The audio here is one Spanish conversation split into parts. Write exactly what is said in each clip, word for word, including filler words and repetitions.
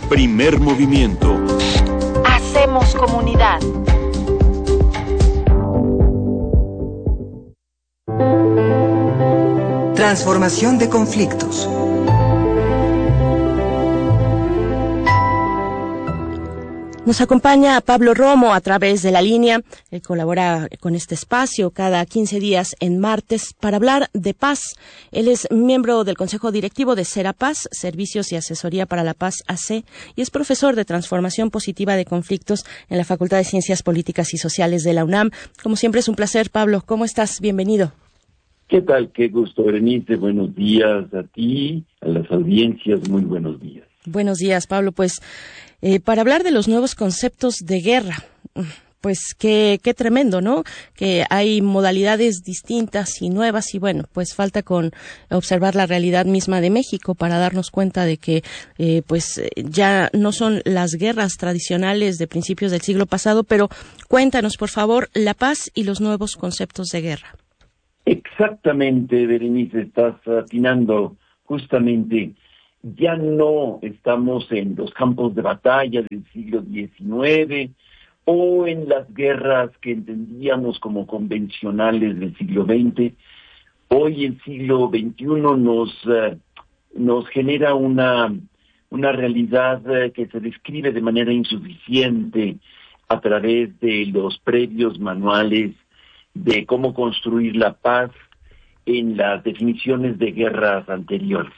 Primer movimiento. Hacemos comunidad. Transformación de conflictos. Nos acompaña Pablo Romo a través de la línea. Él colabora con este espacio cada quince días en martes para hablar de paz. Él es miembro del Consejo Directivo de Serapaz, Servicios y Asesoría para la Paz A C, y es profesor de Transformación Positiva de Conflictos en la Facultad de Ciencias Políticas y Sociales de la UNAM. Como siempre es un placer, Pablo. ¿Cómo estás? Bienvenido. ¿Qué tal? Qué gusto, Berenice. Buenos días a ti, a las audiencias. Muy buenos días. Buenos días, Pablo. Pues eh, para hablar de los nuevos conceptos de guerra, pues qué, qué tremendo, ¿no? Que hay modalidades distintas y nuevas y bueno, pues falta con observar la realidad misma de México para darnos cuenta de que eh, pues ya no son las guerras tradicionales de principios del siglo pasado, pero cuéntanos, por favor, la paz y los nuevos conceptos de guerra. Exactamente, Berenice, estás atinando justamente. Ya no estamos en los campos de batalla del siglo diecinueve o en las guerras que entendíamos como convencionales del siglo veinte. Hoy el siglo veintiuno nos, uh, nos genera una, una realidad uh, que se describe de manera insuficiente a través de los previos manuales de cómo construir la paz en las definiciones de guerras anteriores.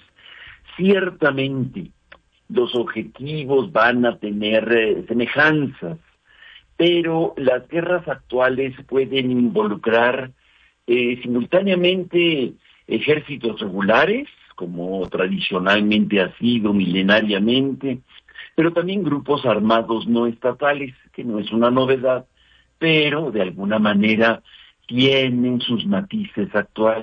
Ciertamente, los objetivos van a tener eh, semejanzas, pero las guerras actuales pueden involucrar eh, simultáneamente ejércitos regulares, como tradicionalmente ha sido milenariamente, pero también grupos armados no estatales, que no es una novedad, pero de alguna manera tienen sus matices actuales.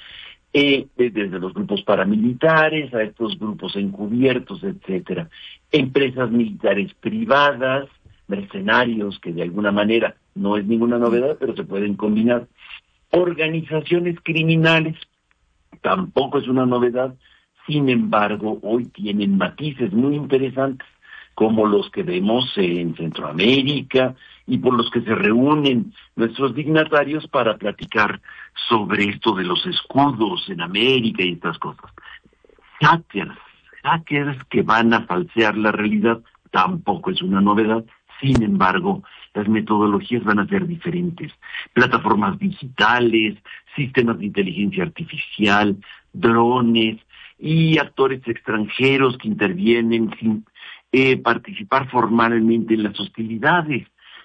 Eh, desde los grupos paramilitares a estos grupos encubiertos, etcétera. Empresas militares privadas, mercenarios, que de alguna manera no es ninguna novedad, pero se pueden combinar. Organizaciones criminales, tampoco es una novedad, sin embargo, hoy tienen matices muy interesantes, como los que vemos en Centroamérica y por los que se reúnen nuestros dignatarios para platicar sobre esto de los escudos en América y estas cosas. Hackers, hackers que van a falsear la realidad, tampoco es una novedad, sin embargo, las metodologías van a ser diferentes. Plataformas digitales, sistemas de inteligencia artificial, drones y actores extranjeros que intervienen sin eh, participar formalmente en las hostilidades,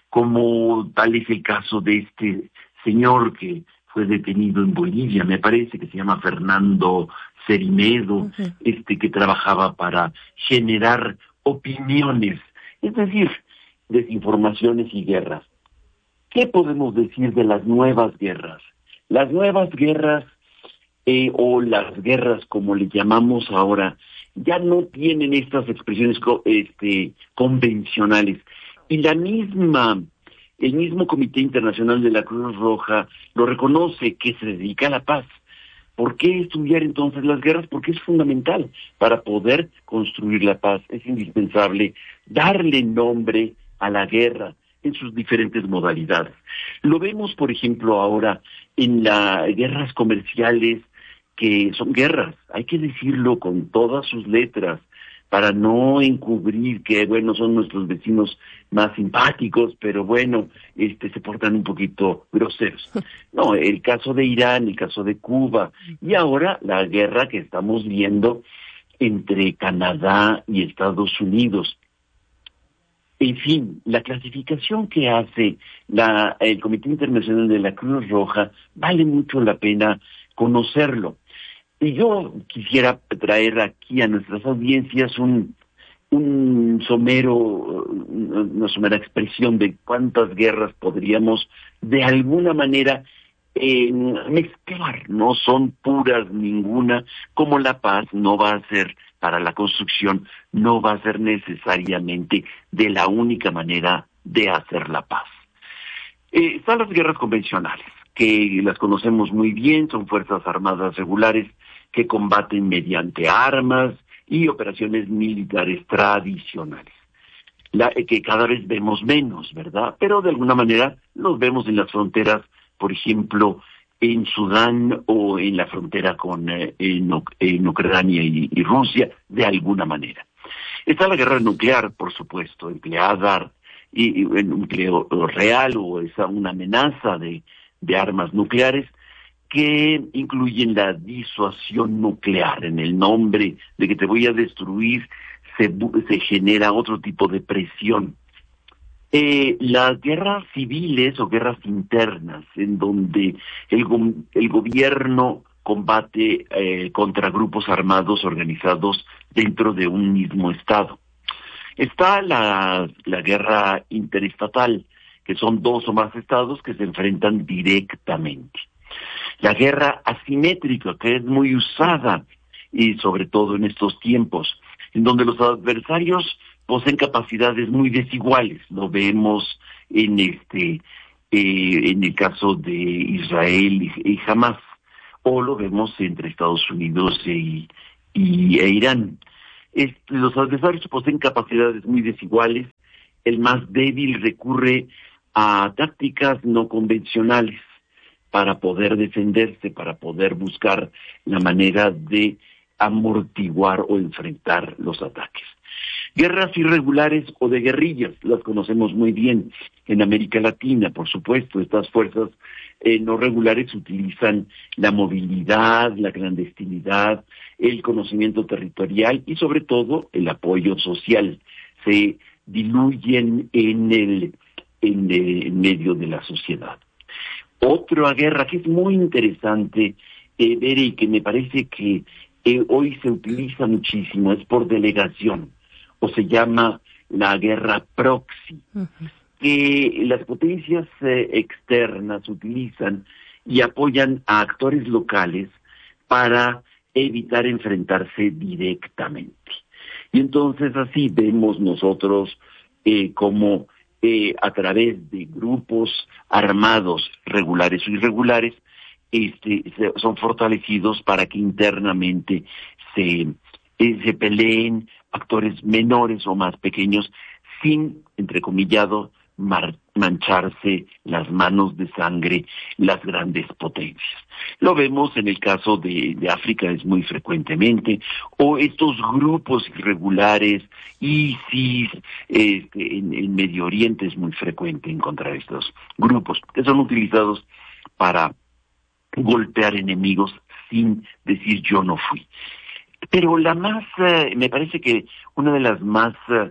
como tal es el caso de este señor que fue detenido en Bolivia, me parece que se llama Fernando Cerimedo, uh-huh. este que trabajaba para generar opiniones, es decir, desinformaciones y guerras. ¿Qué podemos decir de las nuevas guerras? Las nuevas guerras, eh, o las guerras como le llamamos ahora, ya no tienen estas expresiones este, convencionales. Y la misma, el mismo Comité Internacional de la Cruz Roja lo reconoce, que se dedica a la paz. ¿Por qué estudiar entonces las guerras? Porque es fundamental para poder construir la paz. Es indispensable darle nombre a la guerra en sus diferentes modalidades. Lo vemos, por ejemplo, ahora en las guerras comerciales, que son guerras, hay que decirlo con todas sus letras, para no encubrir que, bueno, son nuestros vecinos más simpáticos, pero bueno, este se portan un poquito groseros. No, el caso de Irán, el caso de Cuba, y ahora la guerra que estamos viendo entre Canadá y Estados Unidos. En fin, la clasificación que hace la, el Comité Internacional de la Cruz Roja vale mucho la pena conocerlo. Y yo quisiera traer aquí a nuestras audiencias un, un somero, una somera expresión de cuántas guerras podríamos de alguna manera eh, mezclar. No son puras ninguna, como la paz no va a ser para la construcción, no va a ser necesariamente de la única manera de hacer la paz. Eh, están las guerras convencionales, que las conocemos muy bien, son fuerzas armadas regulares que combaten mediante armas y operaciones militares tradicionales, la, que cada vez vemos menos, ¿verdad? Pero de alguna manera los vemos en las fronteras, por ejemplo, en Sudán o en la frontera con eh, en, en Ucrania y, y Rusia, de alguna manera. Está la guerra nuclear, por supuesto, empleada y, y en un empleo real o es una amenaza de, de armas nucleares que incluyen la disuasión nuclear. En el nombre de que te voy a destruir se, se genera otro tipo de presión. Eh, las guerras civiles o guerras internas, en donde el, go el gobierno combate eh, contra grupos armados organizados dentro de un mismo estado. Está la, la guerra interestatal, que son dos o más estados que se enfrentan directamente. La guerra asimétrica, que es muy usada, y sobre todo en estos tiempos, en donde los adversarios poseen capacidades muy desiguales. Lo vemos en este eh, en el caso de Israel y, y Hamas, o lo vemos entre Estados Unidos y, y e Irán. Es, los adversarios poseen capacidades muy desiguales. El más débil recurre a tácticas no convencionales para poder defenderse, para poder buscar la manera de amortiguar o enfrentar los ataques. Guerras irregulares o de guerrillas, las conocemos muy bien en América Latina, por supuesto. Estas fuerzas eh, no regulares utilizan la movilidad, la clandestinidad, el conocimiento territorial y sobre todo el apoyo social. Se diluyen en el, en el medio de la sociedad. Otra guerra que es muy interesante eh, ver y que me parece que eh, hoy se utiliza muchísimo es por delegación, o se llama la guerra proxy, uh-huh. que las potencias eh, externas utilizan y apoyan a actores locales para evitar enfrentarse directamente. Y entonces así vemos nosotros eh, como eh, a través de grupos armados regulares o irregulares, este, se, son fortalecidos para que internamente se, eh, se peleen actores menores o más pequeños sin, entrecomillado, mar, mancharse las manos de sangre las grandes potencias. Lo vemos en el caso de, de África, es muy frecuentemente, o estos grupos irregulares, ISIS, este, en, en Medio Oriente es muy frecuente encontrar estos grupos que son utilizados para golpear enemigos sin decir yo no fui. Pero la más, eh, me parece que una de las más eh,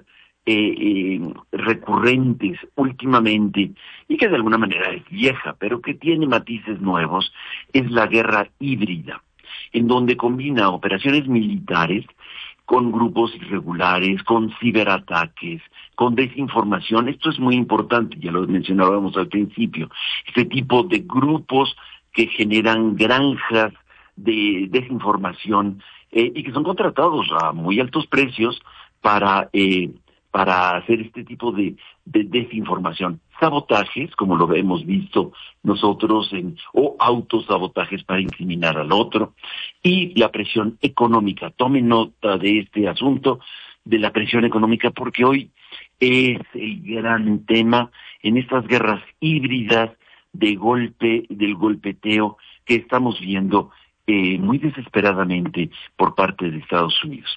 eh, recurrentes últimamente, y que de alguna manera es vieja, pero que tiene matices nuevos, es la guerra híbrida, en donde combina operaciones militares con grupos irregulares, con ciberataques, con desinformación. Esto es muy importante, ya lo mencionábamos al principio, este tipo de grupos que generan granjas de desinformación eh, y que son contratados a muy altos precios para eh, para hacer este tipo de, de desinformación. Sabotajes, como lo hemos visto nosotros, en, o autosabotajes para incriminar al otro, y la presión económica. Tomen nota de este asunto, de la presión económica, porque hoy es el gran tema en estas guerras híbridas de golpe, del golpeteo que estamos viendo eh, muy desesperadamente por parte de Estados Unidos.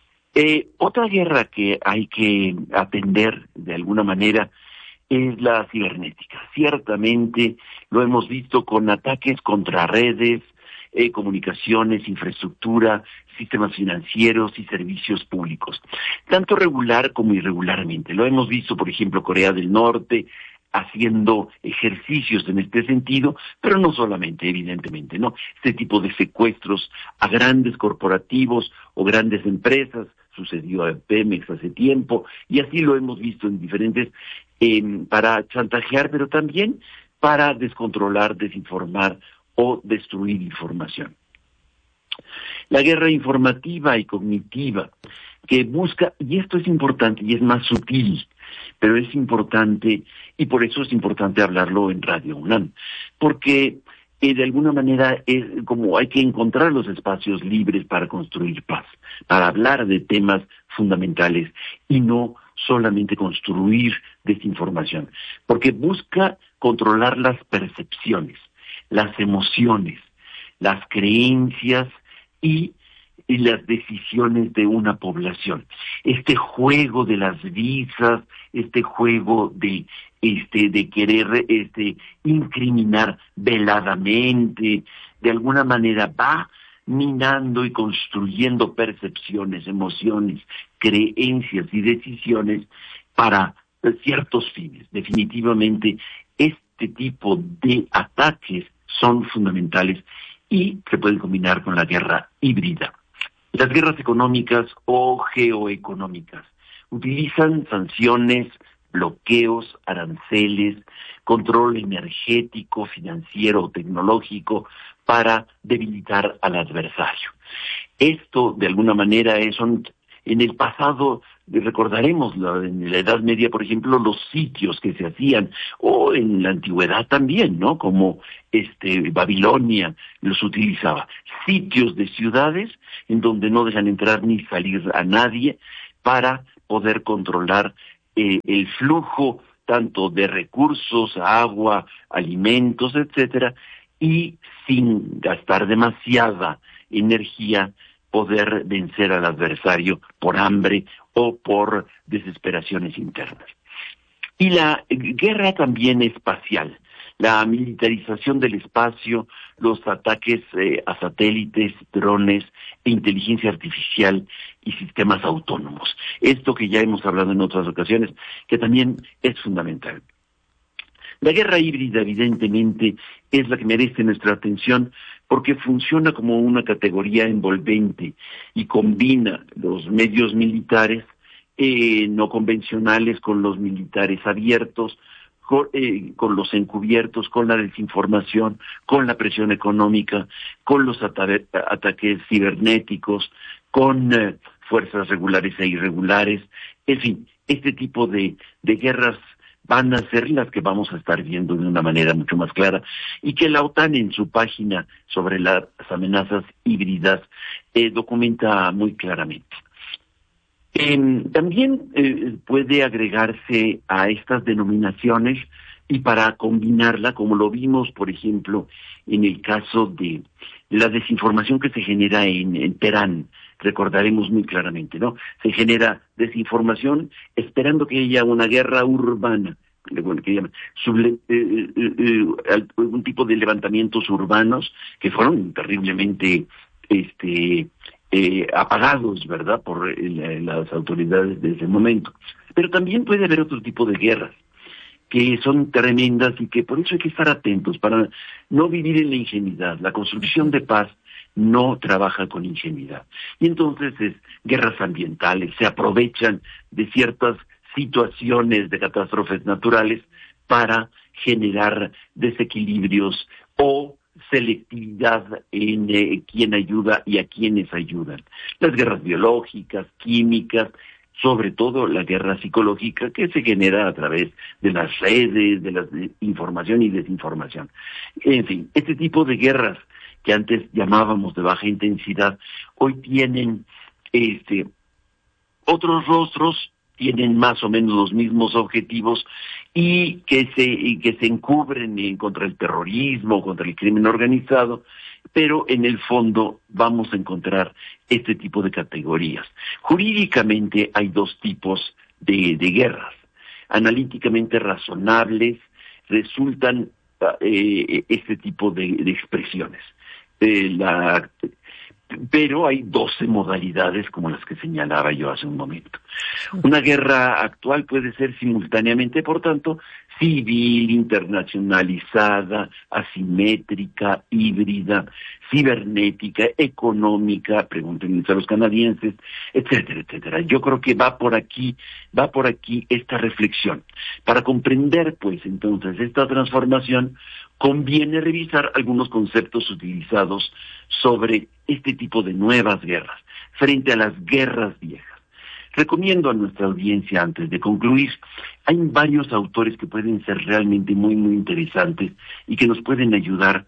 Eh, otra guerra que hay que atender de alguna manera es la cibernética. Ciertamente lo hemos visto con ataques contra redes, eh, comunicaciones, infraestructura, sistemas financieros y servicios públicos, tanto regular como irregularmente. Lo hemos visto, por ejemplo, Corea del Norte haciendo ejercicios en este sentido, pero no solamente, evidentemente, ¿no? Este tipo de secuestros a grandes corporativos o grandes empresas, sucedió a Pemex hace tiempo, y así lo hemos visto en diferentes, eh, para chantajear, pero también para descontrolar, desinformar o destruir información. La guerra informativa y cognitiva, que busca, y esto es importante y es más sutil, pero es importante, y por eso es importante hablarlo en Radio UNAM, porque eh, de alguna manera es como hay que encontrar los espacios libres para construir paz, para hablar de temas fundamentales y no solamente construir desinformación, porque busca controlar las percepciones, las emociones, las creencias y, y las decisiones de una población. Este juego de las visas, este juego de este de querer este incriminar veladamente, de alguna manera va minando y construyendo percepciones, emociones, creencias y decisiones para ciertos fines. Definitivamente, este tipo de ataques son fundamentales y se pueden combinar con la guerra híbrida. Las guerras económicas o geoeconómicas utilizan sanciones, bloqueos, aranceles, control energético, financiero o tecnológico para debilitar al adversario. Esto, de alguna manera, es un, en el pasado, recordaremos la, en la Edad Media, por ejemplo, los sitios que se hacían, o en la antigüedad también, ¿no? Como este Babilonia los utilizaba. Sitios de ciudades en donde no dejan entrar ni salir a nadie para poder controlar eh, el flujo tanto de recursos, agua, alimentos, etcétera, y sin gastar demasiada energía poder vencer al adversario por hambre o por desesperaciones internas. Y la guerra también espacial, la militarización del espacio, los ataques eh, a satélites, drones, e inteligencia artificial y sistemas autónomos. Esto que ya hemos hablado en otras ocasiones, que también es fundamental. La guerra híbrida, evidentemente, es la que merece nuestra atención porque funciona como una categoría envolvente y combina los medios militares eh, no convencionales con los militares abiertos, con, eh, con los encubiertos, con la desinformación, con la presión económica, con los ata- ataques cibernéticos, con eh, fuerzas regulares e irregulares. En fin, este tipo de, de guerras van a ser las que vamos a estar viendo de una manera mucho más clara y que la OTAN en su página sobre las amenazas híbridas eh, documenta muy claramente. Eh, también eh, puede agregarse a estas denominaciones y para combinarla, como lo vimos, por ejemplo, en el caso de la desinformación que se genera en, en Teherán, recordaremos muy claramente, ¿no? Se genera desinformación esperando que haya una guerra urbana, bueno, que llaman, suble, eh, eh, eh, un tipo de levantamientos urbanos que fueron terriblemente este eh, apagados, ¿verdad?, por eh, las autoridades de ese momento. Pero también puede haber otro tipo de guerras que son tremendas y que por eso hay que estar atentos para no vivir en la ingenuidad. La construcción de paz no trabaja con ingenuidad. Y entonces es guerras ambientales, se aprovechan de ciertas situaciones de catástrofes naturales para generar desequilibrios o selectividad en eh, quién ayuda y a quiénes ayudan. Las guerras biológicas, químicas, sobre todo la guerra psicológica que se genera a través de las redes, de la información y desinformación. En fin, este tipo de guerras que antes llamábamos de baja intensidad, hoy tienen este otros rostros, tienen más o menos los mismos objetivos y que se y que se encubren en contra el terrorismo, contra el crimen organizado, pero en el fondo vamos a encontrar este tipo de categorías. Jurídicamente hay dos tipos de, de guerras. Analíticamente razonables resultan eh, este tipo de, de expresiones. Eh, la, pero hay doce modalidades como las que señalaba yo hace un momento. Una guerra actual puede ser simultáneamente, por tanto, civil, internacionalizada, asimétrica, híbrida, cibernética, económica, pregúntenles a los canadienses, etcétera, etcétera. Yo creo que va por aquí, va por aquí esta reflexión. Para comprender, pues, entonces, esta transformación, conviene revisar algunos conceptos utilizados sobre este tipo de nuevas guerras, frente a las guerras viejas. Recomiendo a nuestra audiencia, antes de concluir, hay varios autores que pueden ser realmente muy, muy interesantes y que nos pueden ayudar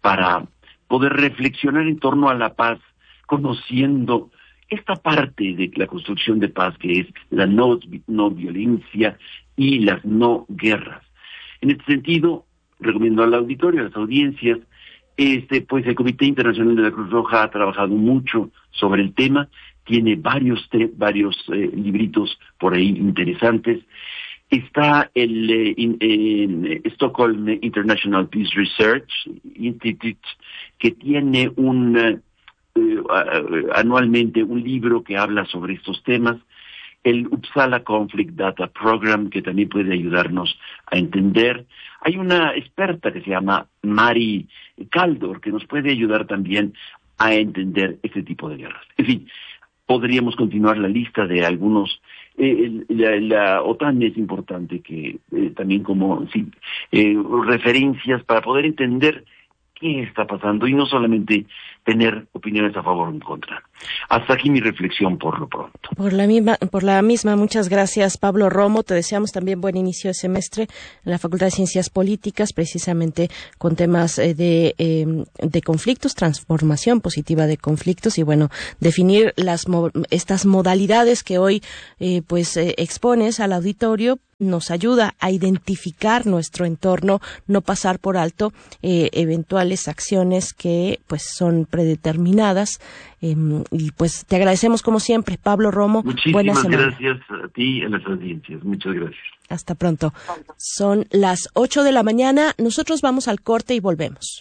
para poder reflexionar en torno a la paz, conociendo esta parte de la construcción de paz que es la no, no violencia y las no guerras. En este sentido, recomiendo al auditorio, a las audiencias, este, pues el Comité Internacional de la Cruz Roja ha trabajado mucho sobre el tema, tiene varios te varios eh, libritos por ahí interesantes. Está el eh, in, eh, Stockholm International Peace Research Institute, que tiene un eh, uh, anualmente un libro que habla sobre estos temas. El Uppsala Conflict Data Program, que también puede ayudarnos a entender. Hay una experta que se llama Mari Kaldor, que nos puede ayudar también a entender este tipo de guerras. En fin, podríamos continuar la lista de algunos. Eh, la, la OTAN es importante que eh, también como sí, eh, referencias para poder entender qué está pasando y no solamente tener opiniones a favor o en contra. Hasta aquí mi reflexión por lo pronto. Por la misma, por la misma, muchas gracias, Pablo Romo. Te deseamos también buen inicio de semestre en la Facultad de Ciencias Políticas, precisamente con temas eh, de, eh, de conflictos, transformación positiva de conflictos y bueno, definir las mo estas modalidades que hoy eh, pues eh, expones al auditorio. Nos ayuda a identificar nuestro entorno, no pasar por alto eh, eventuales acciones que pues son predeterminadas. Eh, y pues te agradecemos como siempre, Pablo Romo. Muchísimas gracias a ti y a las audiencias. Muchas gracias. Hasta pronto. Son las ocho de la mañana. Nosotros vamos al corte y volvemos.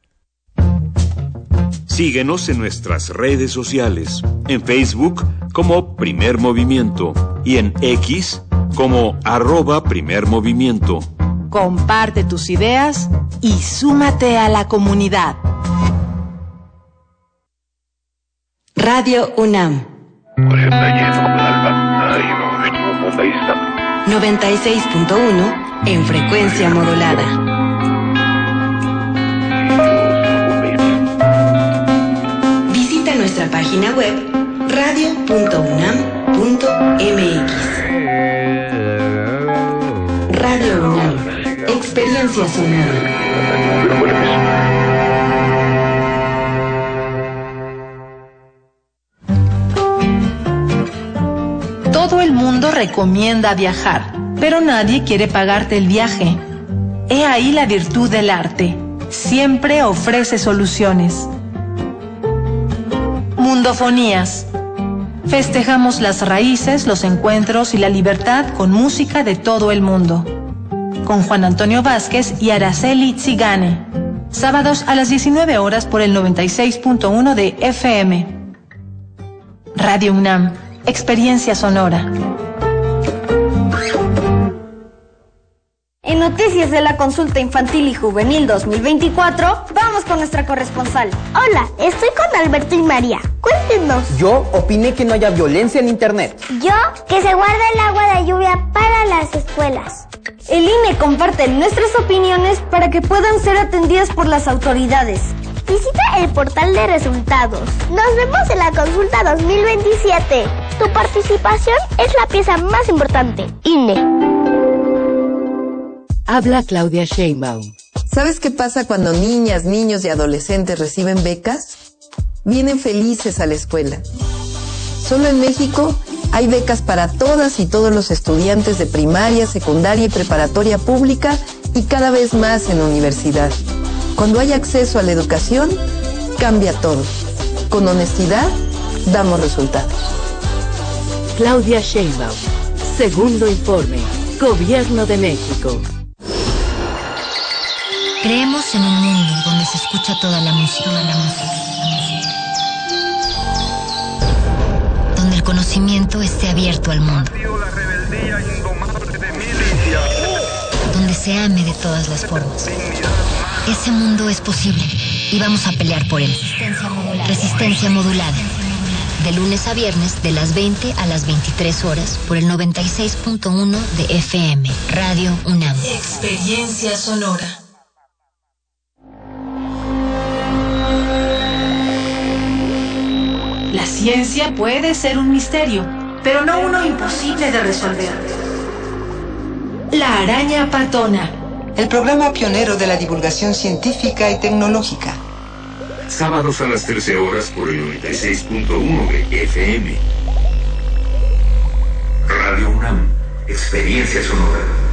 Síguenos en nuestras redes sociales. En Facebook como Primer Movimiento y en X como arroba Primer Movimiento. Comparte tus ideas y súmate a la comunidad. Radio UNAM. noventa y seis punto uno en frecuencia modulada. Visita nuestra página web radio punto unam punto mx. Radio UNAM, experiencia sonora. Todo el mundo recomienda viajar, pero nadie quiere pagarte el viaje. He ahí la virtud del arte. Siempre ofrece soluciones. Mundofonías. Festejamos las raíces, los encuentros y la libertad con música de todo el mundo. Con Juan Antonio Vázquez y Araceli Zigane. Sábados a las diecinueve horas por el noventa y seis punto uno de F M. Radio UNAM, experiencia sonora. En Noticias de la Consulta Infantil y Juvenil dos mil veinticuatro, vamos con nuestra corresponsal. Hola, estoy con Alberto y María. Cuéntenos. Yo opiné que no haya violencia en Internet. Yo, que se guarde el agua de lluvia para las escuelas. El I N E comparte nuestras opiniones para que puedan ser atendidas por las autoridades. Visita el portal de resultados. Nos vemos en la consulta dos mil veintisiete. Tu participación es la pieza más importante. I N E. Habla Claudia Sheinbaum. ¿Sabes qué pasa cuando niñas, niños y adolescentes reciben becas? Vienen felices a la escuela. Solo en México hay becas para todas y todos los estudiantes de primaria, secundaria y preparatoria pública y cada vez más en universidad. Cuando hay acceso a la educación, cambia todo. Con honestidad, damos resultados. Claudia Sheinbaum. Segundo informe. Gobierno de México. Creemos en un mundo donde se escucha toda la música, toda la música, donde el conocimiento esté abierto al mundo, donde se ame de todas las formas. Ese mundo es posible y vamos a pelear por él. Resistencia modulada. Resistencia modulada. De lunes a viernes, de las veinte a las veintitrés horas, por el noventa y seis punto uno de F M. Radio UNAM. Experiencia sonora. La ciencia puede ser un misterio, pero no uno imposible de resolver. La araña patona, el programa pionero de la divulgación científica y tecnológica. Sábados a las trece horas por el noventa y seis punto uno de F M. Radio UNAM, experiencia sonora.